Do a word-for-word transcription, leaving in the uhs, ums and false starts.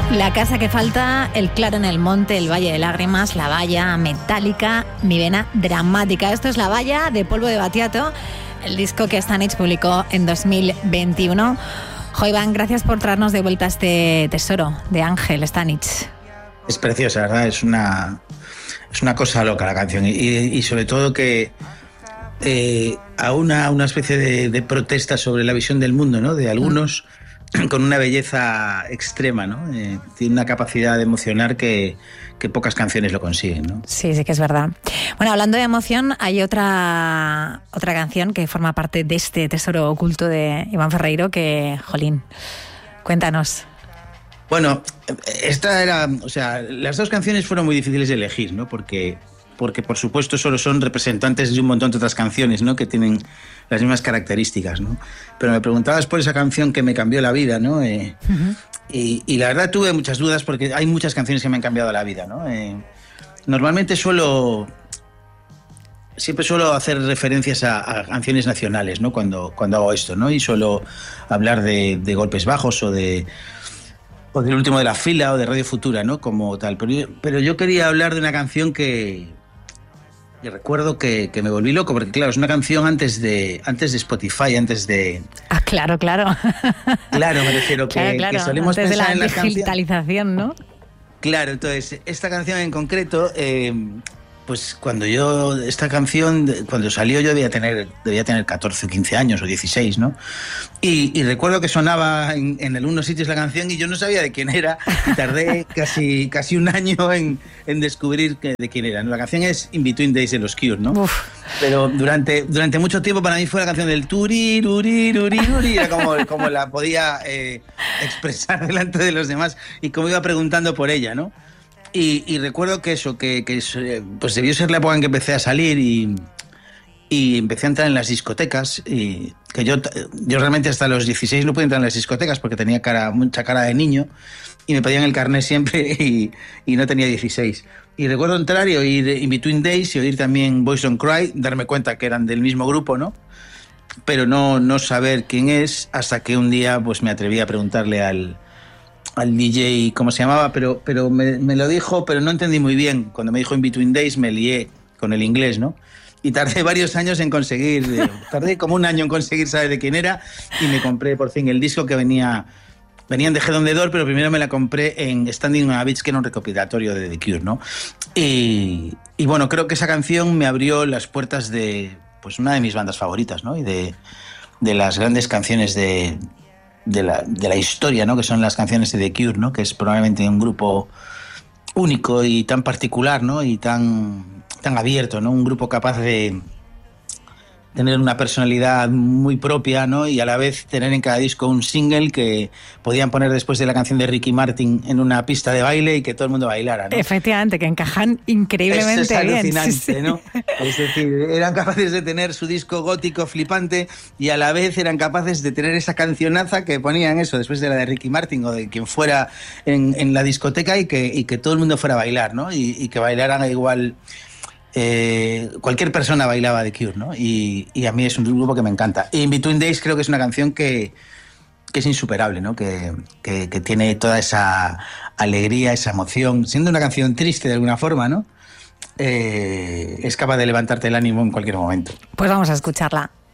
La casa que falta, El claro en el monte, El valle de lágrimas, La valla metálica, Mi vena dramática. Esto es La valla de Polvo de Battiato, el disco que Stanich publicó en dos mil veintiuno. Jo, Iván, gracias por traernos de vuelta este tesoro de Ángel Stanich. Es preciosa, ¿verdad? Es una, es una cosa loca la canción y, y sobre todo que eh, a una, una especie de, de protesta sobre la visión del mundo, ¿no? De algunos mm. con una belleza extrema, ¿no? Eh, tiene una capacidad de emocionar que, que pocas canciones lo consiguen, ¿no? Sí, sí que es verdad. Bueno, hablando de emoción, hay otra, otra canción que forma parte de este tesoro oculto de Iván Ferreiro que, jolín, cuéntanos. Bueno, esta era, o sea, las dos canciones fueron muy difíciles de elegir, ¿no? Porque, porque por supuesto solo son representantes de un montón de otras canciones, ¿no? Que tienen las mismas características, ¿no? Pero me preguntabas por esa canción que me cambió la vida, ¿no? Eh, uh-huh. y, y la verdad tuve muchas dudas porque hay muchas canciones que me han cambiado la vida, ¿no? Eh, normalmente suelo, siempre suelo hacer referencias a, a canciones nacionales, ¿no? Cuando, cuando hago esto, ¿no? Y suelo hablar de, de Golpes Bajos o de o del Último de la Fila o de Radio Futura, ¿no? Como tal. Pero yo, pero yo quería hablar de una canción que, que recuerdo que, que me volví loco, porque claro, es una canción antes de antes de Spotify, antes de... Ah, claro, claro. Claro, me refiero que, claro, claro. que solemos antes pensar de la en la digitalización, ¿no? Claro, entonces, esta canción en concreto... Eh, pues cuando yo, esta canción, cuando salió yo debía tener, debía tener catorce o quince años o dieciséis, ¿no? Y, y recuerdo que sonaba en, en algunos sitios la canción y yo no sabía de quién era y tardé casi, casi un año en, en descubrir que, de quién era, ¿no? La canción es In Between Days de los Cure, ¿no? Uf. Pero durante, durante mucho tiempo para mí fue la canción del turi, ruri, ruri, ruri, era como, como la podía eh, expresar delante de los demás y como iba preguntando por ella, ¿no? Y, y recuerdo que eso, que, que pues debió ser la época en que empecé a salir y, y empecé a entrar en las discotecas. Y que yo, yo realmente hasta los dieciséis no pude entrar en las discotecas porque tenía cara, mucha cara de niño y me pedían el carnet siempre y, y no tenía dieciséis. Y recuerdo entrar y oír In Between Days y oír también Boys Don't Cry, darme cuenta que eran del mismo grupo, ¿no? Pero no, no saber quién es hasta que un día pues me atreví a preguntarle al... al D J, ¿cómo se llamaba? Pero, pero me, me lo dijo, pero no entendí muy bien. Cuando me dijo In Between Days me lié con el inglés, ¿no? Y tardé varios años en conseguir, eh, tardé como un año en conseguir saber de quién era y me compré por fin el disco que venía, venían de Head on the Door, pero primero me la compré en Standing on a Beach, que era un recopilatorio de The Cure, ¿no? Y, y bueno, creo que esa canción me abrió las puertas de, pues, una de mis bandas favoritas, ¿no? Y de, de las grandes canciones de... De la, de la historia, ¿no? Que son las canciones de The Cure, ¿no? Que es probablemente un grupo único y tan particular, ¿no? Y tan, tan abierto, ¿no? Un grupo capaz de tener una personalidad muy propia, ¿no? Y a la vez tener en cada disco un single que podían poner después de la canción de Ricky Martin en una pista de baile y que todo el mundo bailara, ¿no? Efectivamente, que encajan increíblemente Eso es bien. alucinante, sí, sí. ¿no? Es decir, eran capaces de tener su disco gótico flipante y a la vez eran capaces de tener esa cancionaza que ponían eso después de la de Ricky Martin o de quien fuera en, en la discoteca y que, y que todo el mundo fuera a bailar, ¿no? Y, y que bailaran igual... Eh, cualquier persona bailaba The Cure, ¿no? Y, y a mí es un grupo que me encanta. Y In Between Days creo que es una canción que, que es insuperable, ¿no? Que, que, que tiene toda esa alegría, esa emoción, siendo una canción triste de alguna forma, ¿no? Eh, es capaz de levantarte el ánimo en cualquier momento. Pues vamos a escucharla.